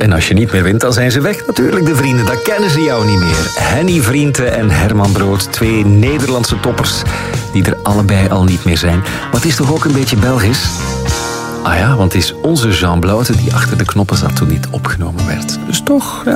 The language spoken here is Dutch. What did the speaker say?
En als je niet meer wint, dan zijn ze weg natuurlijk, de vrienden. Dan kennen ze jou niet meer. Henny Vrienden en Herman Brood, 2 Nederlandse toppers die er allebei al niet meer zijn. Maar het is toch ook een beetje Belgisch? Ah ja, want het is onze Jean Blouten die achter de knoppen zat toen dit opgenomen werd. Dus toch...